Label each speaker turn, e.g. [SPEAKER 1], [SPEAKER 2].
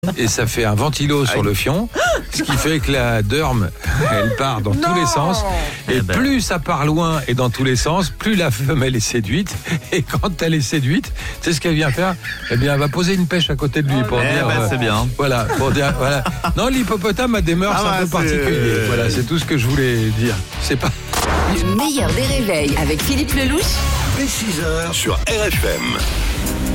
[SPEAKER 1] et ça fait un ventilo sur le fion, ce qui fait que la derme, elle part dans tous les sens. Et plus ça part loin et dans tous les sens, plus la femelle est séduite. Et quand elle est séduite, c'est ce qu'elle vient faire. Eh bien, elle va poser une pêche à côté de lui pour dire.
[SPEAKER 2] C'est bien.
[SPEAKER 1] Voilà, pour dire. Voilà. Non, l'hippopotame a des mœurs un peu particulières. Voilà, c'est tout ce que je voulais dire. C'est pas.
[SPEAKER 3] Le meilleur des réveils avec Philippe Lelouch.
[SPEAKER 4] Dès 6h sur RFM.